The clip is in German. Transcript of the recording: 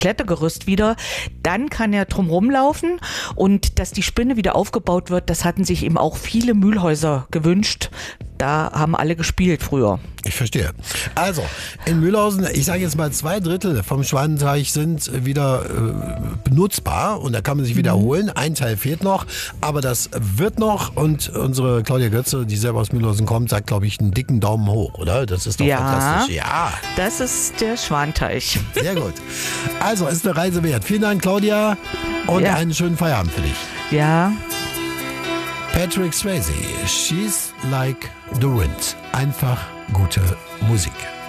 Klettergerüst wieder, dann kann er drumherum laufen und dass die Spinne wieder aufgebaut wird, das hatten sich eben auch viele Mühlhäuser gewünscht. Da haben alle gespielt früher. Ich verstehe. Also, in Mühlhausen, ich sage jetzt mal 2/3 vom Schwanenteich sind wieder benutzbar und da kann man sich wiederholen. Ein Teil fehlt noch, aber das wird noch und unsere Claudia Götze, die selber aus Mühlhausen kommt, sagt, glaube ich, einen dicken Daumen hoch, oder? Das ist doch fantastisch. Ja, das ist der Schwanteich. Sehr gut. Also, ist eine Reise wert. Vielen Dank, Claudia, und einen schönen Feierabend für dich. Ja. Patrick Swayze, She's Like the Wind. Einfach gute Musik.